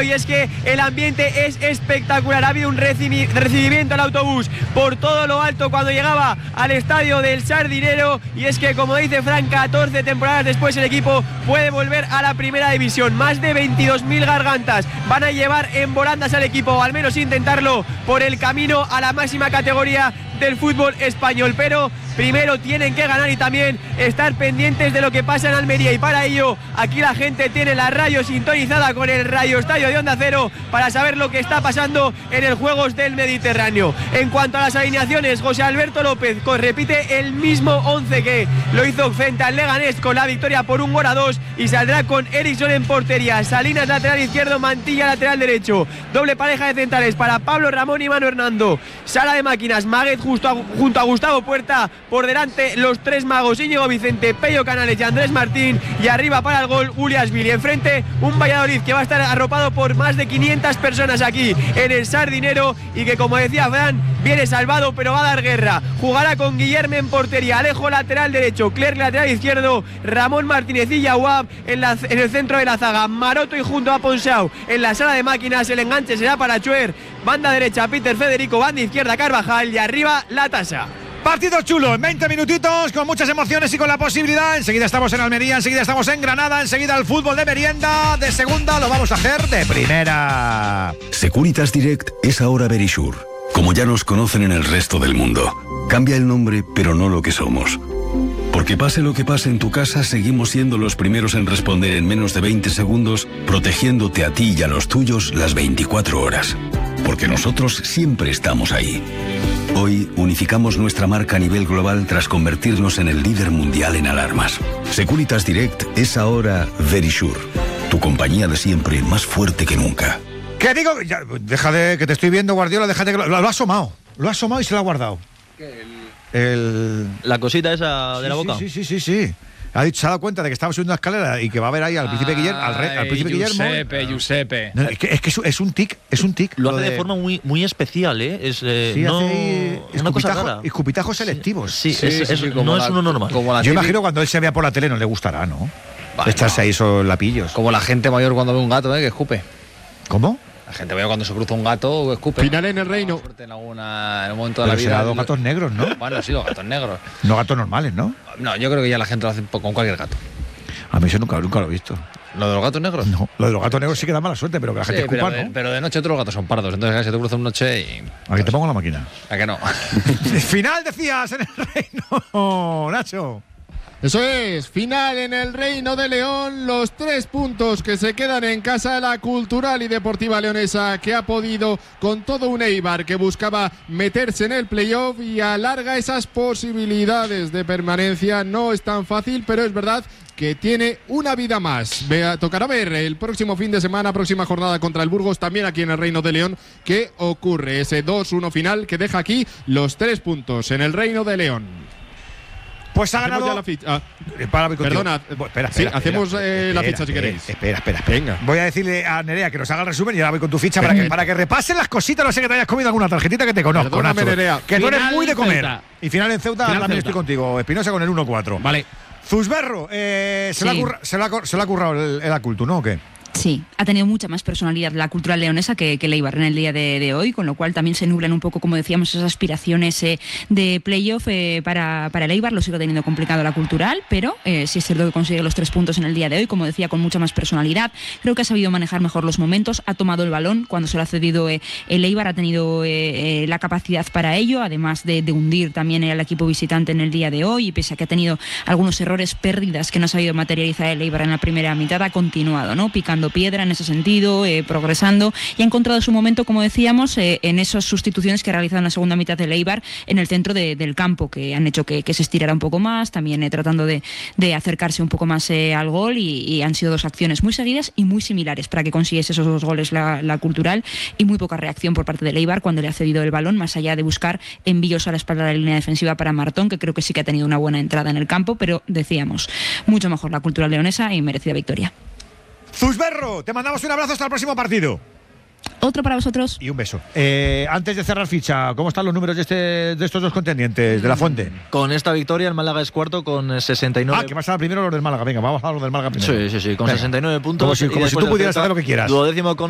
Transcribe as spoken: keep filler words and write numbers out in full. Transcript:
Sardinero, y es que el ambiente es espectacular. Ha habido un recibi- recibimiento al autobús por todo lo alto cuando llegaba al estadio del Sardinero, y es que, como dice Fran, catorce temporadas después el equipo puede volver a la primera división. Más de veintidós mil gargantas van a llevar en volandas al equipo, o al menos intentarlo, por el camino a la máxima categoría del fútbol español, pero primero tienen que ganar y también estar pendientes de lo que pasa en Almería, y para ello aquí la gente tiene la radio sintonizada con el Radio Estadio de Onda Cero para saber lo que está pasando en el Juegos del Mediterráneo. En cuanto a las alineaciones, José Alberto López repite el mismo once que lo hizo frente al Leganés con la victoria por un gol a dos, y saldrá con Eriksson en portería, Salinas lateral izquierdo, Mantilla lateral derecho, doble pareja de centrales para Pablo Ramón y Manu Hernando, sala de máquinas, Máguez justo a, junto a Gustavo Puerta, por delante los tres magos Íñigo Vicente, Pello Canales y Andrés Martín, y arriba para el gol Uliasvili. Enfrente un Valladolid que va a estar arropado por más de quinientas personas aquí en el Sardinero, y que, como decía Fran, viene salvado pero va a dar guerra. Jugará con Guillermo en portería, Alejo lateral derecho, Clerc lateral izquierdo, Ramón Martínez y Yahuab en, la, en el centro de la zaga, Maroto y junto a Ponsau en la sala de máquinas. El enganche será para Chuer, banda derecha Peter Federico, banda izquierda Carvajal, y arriba la tasa. Partido chulo, en veinte minutitos, con muchas emociones y con la posibilidad. Enseguida estamos en Almería, enseguida estamos en Granada, enseguida el fútbol de merienda, de segunda lo vamos a hacer de primera. Securitas Direct es ahora Verisure, como ya nos conocen en el resto del mundo. Cambia el nombre, pero no lo que somos. Porque pase lo que pase en tu casa, seguimos siendo los primeros en responder en menos de veinte segundos, protegiéndote a ti y a los tuyos las veinticuatro horas. Porque nosotros siempre estamos ahí. Hoy unificamos nuestra marca a nivel global tras convertirnos en el líder mundial en alarmas. Securitas Direct es ahora Verisure, tu compañía de siempre más fuerte que nunca. ¿Qué digo? Ya, deja de que te estoy viendo, Guardiola, déjate que lo, lo, lo ha asomado. Lo ha asomado y se lo ha guardado. ¿Qué? El... El... La cosita esa de sí, la boca. Sí, sí, sí, sí, sí. Ha dicho, se ha dado cuenta de que estaba subiendo una escalera y que va a ver ahí al príncipe Guillermo, al, rey, al príncipe Guillermo. Giuseppe, Giuseppe. No, es que es, que es, es un tic, es un tic. Lo, lo hace de... de forma muy, muy especial, ¿eh? Es eh, sí, no, hace una cosa rara. Escupitajos selectivos. Sí, sí, es, sí, es, sí, no la, es uno normal. Como la Yo imagino cuando él se vea por la tele no le gustará, ¿no? Vale, Echarse no. ahí esos lapillos. Como la gente mayor cuando ve un gato, ¿eh? Que escupe. ¿Cómo? La gente mayor cuando se cruza un gato, escupe. Final en el reino. En, alguna, en un momento de Pero la vida. será dos gatos negros, ¿no? Bueno, sí, los gatos negros. No gatos normales, ¿no? No, yo creo que ya la gente lo hace con cualquier gato. A mí eso nunca, nunca lo he visto. ¿Lo de los gatos negros? No, lo de los gatos negros sí que da mala suerte, pero que la gente Sí, escupa, pero, de, ¿no? pero de noche todos los gatos son pardos, entonces se te cruza una noche y... ¿A que te pongo la máquina? ¿A que no? Final, decías, en el reino, Nacho. Eso es, final en el Reino de León, los tres puntos que se quedan en casa, la Cultural y Deportiva Leonesa, que ha podido con todo un Eibar que buscaba meterse en el playoff y alarga esas posibilidades de permanencia. No es tan fácil, pero es verdad que tiene una vida más. Vea, tocará ver el próximo fin de semana, próxima jornada contra el Burgos, también aquí en el Reino de León, qué ocurre, ese dos uno final que deja aquí los tres puntos en el Reino de León. Pues ha ganado. Ya la ficha. Ah, para, perdona, espera, espera, sí, espera, hacemos espera, eh, espera, la ficha si queréis. Espera, espera, espera. Venga. Voy a decirle a Nerea que nos haga el resumen y ahora voy con tu ficha para que, para que repasen las cositas. No sé que te hayas comido alguna tarjetita que te conozco, Perdóname, Nacho. Nerea. Que tú eres Final muy de comer. Ceuta. Y final en Ceuta Final también Ceuta. estoy contigo. Espinosa con el uno cuatro. Vale. Zusberro, eh, se, Sí. le ha curra, se, le ha, se le ha currado el, el Acultu, ¿no? ¿O qué? Sí, ha tenido mucha más personalidad la Cultural Leonesa que, que el Eibar en el día de, de hoy, con lo cual también se nublan un poco, como decíamos, esas aspiraciones eh, de playoff eh, para, para el Eibar. Lo sigue teniendo complicado la Cultural, pero eh, sí es cierto que consigue los tres puntos en el día de hoy, como decía, con mucha más personalidad. Creo que ha sabido manejar mejor los momentos, ha tomado el balón cuando se lo ha cedido eh, el Eibar, ha tenido eh, eh, la capacidad para ello, además de, de hundir también al equipo visitante en el día de hoy, y pese a que ha tenido algunos errores, pérdidas que no ha sabido materializar el Eibar en la primera mitad, ha continuado, ¿no? Picando piedra en ese sentido. Eh, progresando y ha encontrado su momento, como decíamos, eh, en esas sustituciones que ha realizado en la segunda mitad del Eibar en el centro de, del campo, que han hecho que, que se estirara un poco más, también eh, tratando de, de acercarse un poco más eh, al gol, y, y han sido dos acciones muy seguidas y muy similares para que consiguiese esos dos goles la, la Cultural, y muy poca reacción por parte del Eibar cuando le ha cedido el balón, más allá de buscar envíos a la espalda de la línea defensiva para Martón, que creo que sí que ha tenido una buena entrada en el campo, pero decíamos, mucho mejor la Cultural Leonesa y merecida victoria. Zusberro, te mandamos un abrazo hasta el próximo partido. Otro para vosotros. Y un beso. Eh, antes de cerrar ficha, ¿cómo están los números de, este, de estos dos contendientes de la Fuente? Con esta victoria el Málaga es cuarto con sesenta y nueve. Ah, que vas a dar primero los del Málaga. Venga, vamos a los del Málaga primero. Sí, sí, sí, con Venga. sesenta y nueve puntos. Como si, como si tú pudieras hacer lo que quieras. Duodécimo con